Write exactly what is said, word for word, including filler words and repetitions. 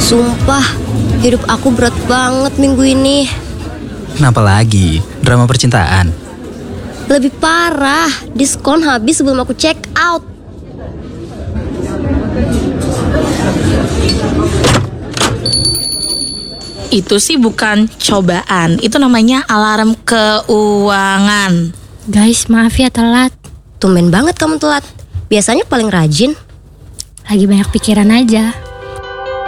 Sumpah, hidup aku berat banget minggu ini. Kenapa lagi? Drama percintaan? Lebih parah, diskon habis sebelum aku check out. Itu sih bukan cobaan, itu namanya alarm keuangan. Guys, maaf ya telat. Tumben banget kamu telat. Biasanya paling rajin. Lagi banyak pikiran aja.